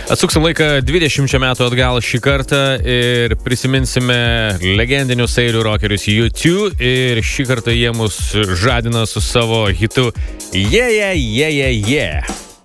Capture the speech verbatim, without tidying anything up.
Atsuksim laiką dvidešimčia metų atgal šį kartą ir prisiminsime legendinius airių rockerius U two ir šį kartą jie mus žadina su savo hitu Yeah, yeah, yeah, yeah, yeah.